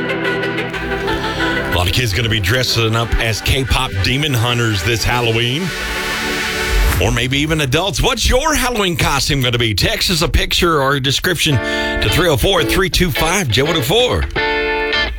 A lot of kids going to be dressing up as K-pop demon hunters this Halloween. Or maybe even adults. What's your Halloween costume going to be? Text us a picture or a description to 304-325-JOE4.